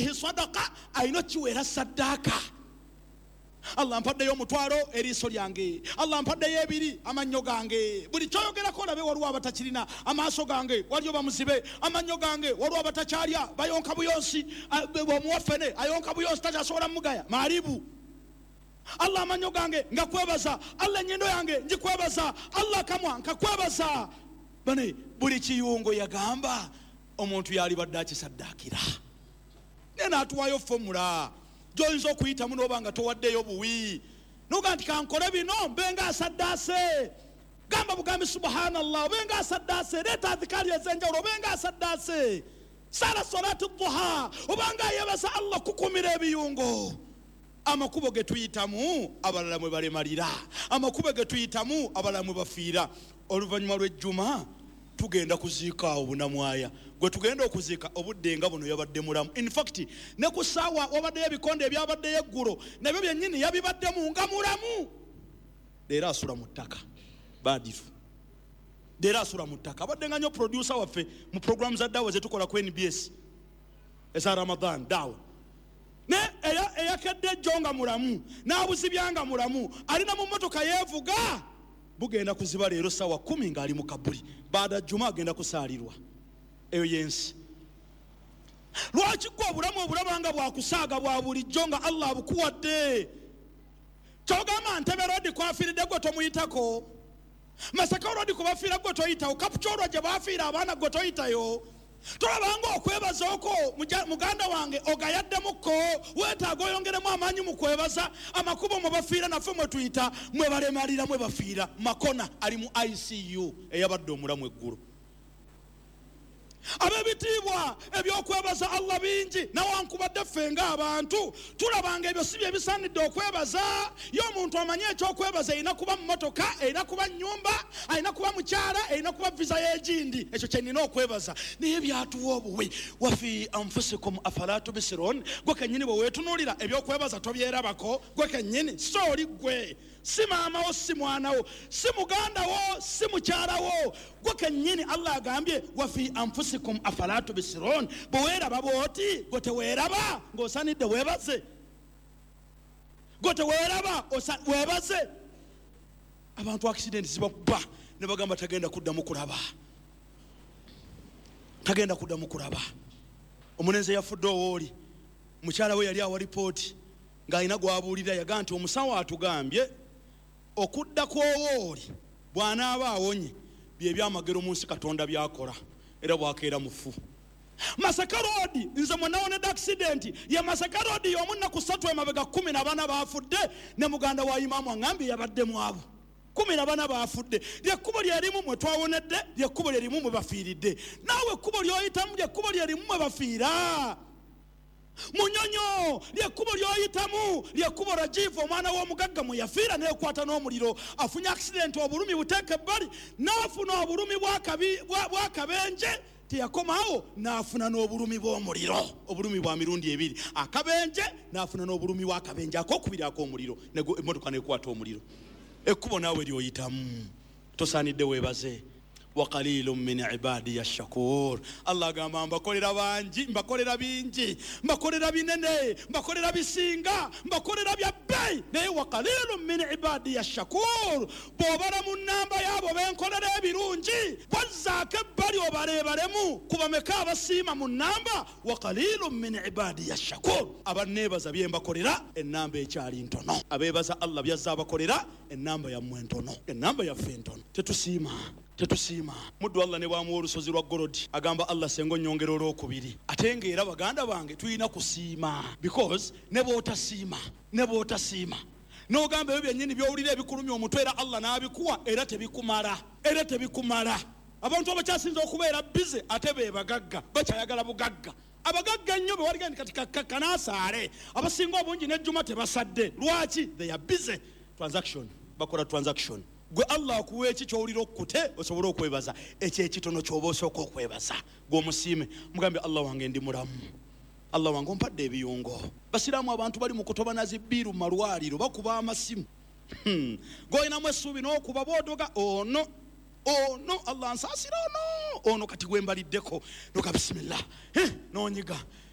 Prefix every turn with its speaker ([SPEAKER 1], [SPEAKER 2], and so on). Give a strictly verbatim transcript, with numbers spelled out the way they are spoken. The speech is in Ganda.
[SPEAKER 1] fihi sadaqa ayino kiwera saddaka. Allah mpaddeyo omutwalo eriiso lyange, Allah mpaddeyo ebiri amannyo gange, buli kyoyogerako olabe waliwo abatakirina, amaaso gange waliyo bamuzibe, amannyo gange waliwo abatakyalya bayonka buyonsi, omuwafene ayonka buyonsi takyasobola mugaya maalibu. Allah amannyo gange nga kwebaza, Allah ennyindo yange njikwebaza, Allah kamwa nkakwebaza. Bane buli kiyungo yagamba omuntu yali badde akisaddaakira. Nena atuwayo fomula gy'oyinza okuyitamu n'oba nga towaddeyo buwi. Noga nti kankole bino mbenga asaddaase. Gamba bugambi subhanallah obenga asaddaase. Leeta adhikari ez'enjawulo obenga asaddaase. Sala salatu duha obanga yebaza Allah kukumira ebiyungo. Amakubo ge tuyitamu abalala mwe balemalira, amakubo ge tuyitamu abalala mwe bafiira. Oluvannyuma lw'ejjuma tugenda kuziika obunamwaya gwe tugenda okuziika obudde nga buno yabadde mulamu. In fact ne ku ssaawa wabaddeyo ebikonde ebyabaddeyo eggulo nabyo byennyini yabibaddemu nga mulamu. Leero asula mu ttaka baadifu, leero asula mu ttaka. Abadde nga nnyo producer waffe mu programu za daawa zetukola ku N B S eza Ramadan daawa, ne eyakedde ejjo nga mulamu n'abuzibyanga mulamu, alina mu mmotoka yeevuga. Bugenda kuziba leero sawa kumi ng'ali mu kabuli, baada juma agenda kusaalirwa. Eyo yensi. Lwaki gwe obulamu obulabanga bwakusaaga bwa bulijjo nga Allah abukuwadde? Kyogamba Ntebe Road kwafiiridde gwe tomuyitako, Masaka Road kubafiira gwe toyitawo, Kapuchorwa gye baafiira abaana gwe toyitayo. Tolabanga okwebaza okwo muganda wange ogayaddemuko, weetaaga oyongeremu amaanyi mu kwebaza. Amakubo mwe bafiira naffe mwe tuyita mwe balemalira mwe bafiira. Makona ali mu I C U eyabadde omulamu eggulu. Ab'ebitiibwa ebyokwebaza Allah bingi, nawankubadde ffe ng'abantu tulabanga ebyo si bye bisaanidde okwebaza. Ye omuntu amanye ekyokwebaza erina kuba mu mmotoka, erina kuba nnyumba, alina kuba mukyala, erina kuba visa y'egindi. Ekyo kye nnina okwebaza. Naye byatuwa obuwe. Wafi anfusikum afala tubsirun. Gwe kennyini bwe weetunuulira ebyokwebaza tobyerabako. Gwe kennyini so oli gwe, si maama wo, si mwana wo, si muganda wo, si mukyala wo. Gwe kennyini Allah agambye wafi anfusikum afala tubsirun. Bwe weeraba bw'oti gwe teweeraba ng'osanidde weebaze. Gwe teweeraba weebaze. Abantu accident zibakuba ne bagamba tagenda kuddamu kulaba, tagenda kuddamu kulaba. Omunenze yafudde owooli, mukyala we yali awa lipooti ng'alina gw'abuulira, yaga nti omusawo atugambye okudda kw'owooli bw'anaaba awonye bye byamagero mu nsi Katonda byakola era bwakeera mufu. Masaka Road nze mwe nawonedde accident ya Masaka Road y'omu nnaku ssatu emabega kumi na bana baafudde, ne muganda wa Imaamu aŋŋambye yabaddemu abo kumi na bana baafudde. Lyekkubo lyerimu mwe twawonedde, lyekkubo lyerimu mwe bafiiridde. Naawe ekkubo ly'oyitamu lyekkubo lyerimu mwe bafiira. Munyonyo lyekkubo ly'oyitamu lyekkubo Rajivu omwana w'omugagga mwe yafiira n'ekwata n'omuliro. Afunye accident obulumi buteeke ebbali, n'afuna obulumi bw'akabenje. Teyakomaawo n'afuna n'obulumi bw'omuliro, obulumi bwa mirundi ebiri, akabenje n'afuna n'obulumi bw'akabenje ak'okubiri ak'omuliro, emmotoka n'ekwata omuliro. Ekkubo naawe ly'oyitamu tosaanidde weebaze. Wa qalilun min ibadiya shakur. Allah agamba mbakolera bangi, mbakolera bingi, mbakolera binene, mbakolera bisinga, mbakolera bya bbeeyi, naye wa qalilun min ibadiya shakur. Bw'obala mu nnamba y'abo benkolera ebirungi bazzaako ebbali obaleebalemu ku bameka abasiima mu nnamba. Wa qalilun min ibadiya shakur. Abanneebaza bye mbakolera ennamba ekyali ntono. Abeebaza Allah byazza abakolera ennamba yammwe ntono, ennamba yaffe ntono. Tetusiima, tetusiima. Muddu Allah ne bwamuwa olusozi lwa Golodi agamba Allah sengo nnyongera olwokubiri. Ate ng'era baganda bange tulina kusiima, because ne bw'otasiima ne bw'otasiima n'ogamba ebyo byennyini by'owulira ebikulumya omutwe era Allah n'abikuwa era tebikumala, era tebikumala. Abantu abakyasinza okubeera bize ate be bagagga bakyayagala bugagga. Abagagga ennyo be waligandi kati kanaasaale abasinga obungi n'ejjuma tebasadde. Lwaki? They are busy. Transaction, bakola transaction. Gwe Allah akuwa eki ky'owulira okkute osobola okwebaza, ekyo ekitono ky'oba osooka okwebaza. Gwe omusiime mugambe Allah wange ndi mulamu, Allah wange ompadde ebiyungo. Basiraamu abantu bali mu kutobana zibbiiru mu malwaliro bakuba amasimu. Hmm. Gw'olinamu essuubi n'okuba bw'odoga ono ono Allah ansaasira ono ono kati gwe mbaliddeko noga bisimillah, eh, n'onyiga